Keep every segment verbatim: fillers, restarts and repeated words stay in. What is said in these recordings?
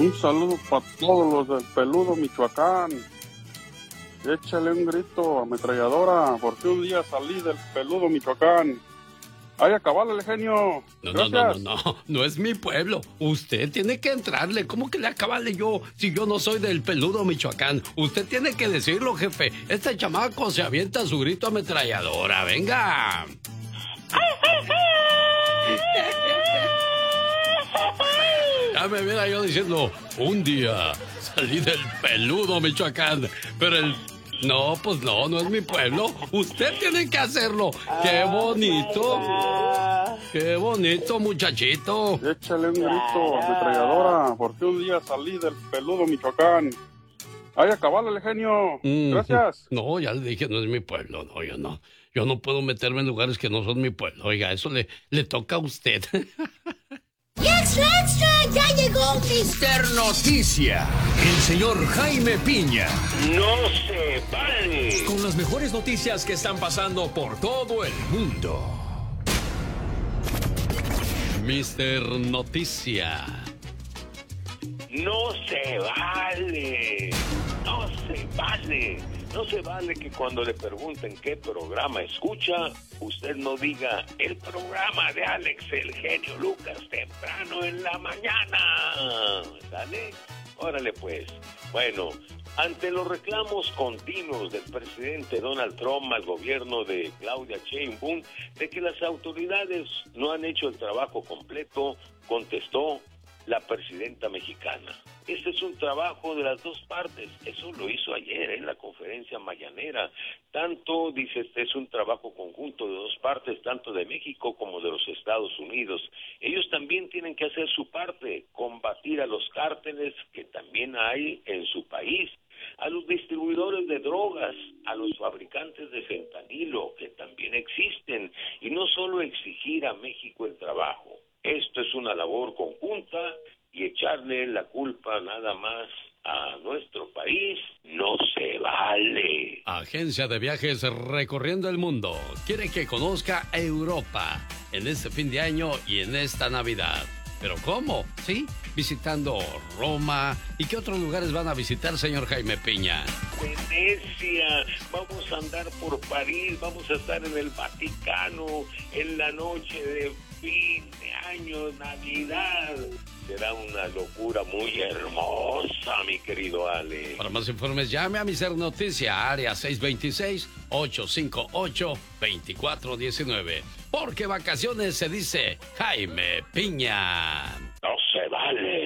Un saludo para todos los del Peludo, Michoacán. Échale un grito, ametralladora, porque un día salí del Peludo, Michoacán. ¡Ay, acabale el genio! No, no, no, no, no, no es mi pueblo. Usted tiene que entrarle. ¿Cómo que le acabale yo si yo no soy del Peludo, Michoacán? Usted tiene que decirlo, jefe. Este chamaco se avienta su grito ametralladora. ¡Venga! Ya me viera yo diciendo, un día salí del Peludo, Michoacán, pero el... No, pues no, no es mi pueblo. Usted tiene que hacerlo. ¡Qué bonito! ¡Qué bonito, muchachito! Échale un grito, ametralladora, porque un día salí del Peludo, Michoacán. ¡Ay, acabale el genio! Mm, Gracias. No, ya le dije, no es mi pueblo. No, yo no. Yo no puedo meterme en lugares que no son mi pueblo. Oiga, eso le, le toca a usted. ¡Extra, extra! ¡Ya llegó mister Noticia! El señor Jaime Piña. ¡No se vale! Con las mejores noticias que están pasando por todo el mundo. mister Noticia. ¡No se vale! ¡No se vale! No se vale que cuando le pregunten qué programa escucha, usted no diga el programa de Alex, el genio Lucas, temprano en la mañana. ¿Sale? Órale pues. Bueno, ante los reclamos continuos del presidente Donald Trump al gobierno de Claudia Sheinbaum de que las autoridades no han hecho el trabajo completo, contestó la presidenta mexicana. Este es un trabajo de las dos partes. Eso lo hizo ayer en la conferencia mañanera. Tanto, dice, este es un trabajo conjunto de dos partes, tanto de México como de los Estados Unidos. Ellos también tienen que hacer su parte, combatir a los cárteles que también hay en su país, a los distribuidores de drogas, a los fabricantes de fentanilo que también existen, y no solo exigir a México el trabajo. Esto es una labor conjunta y echarle la culpa nada más a nuestro país no se vale. Agencia de viajes recorriendo el mundo quiere que conozca Europa en este fin de año y en esta Navidad. ¿Pero cómo? ¿Sí? Visitando Roma. ¿Y qué otros lugares van a visitar, señor Jaime Piña? Venecia, vamos a andar por París, vamos a estar en el Vaticano en la noche de fin de año, Navidad. Será una locura muy hermosa, mi querido Ale. Para más informes, llame a mister Noticia, área seis dos seis, ocho cinco ocho, dos cuatro uno nueve. Porque vacaciones se dice Jaime Piña. No se vale.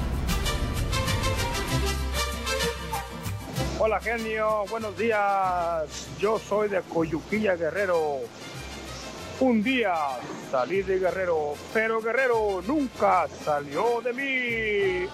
Hola, genio. Buenos días. Yo soy de Coyuquilla, Guerrero. Un día salí de Guerrero, pero Guerrero nunca salió de mí.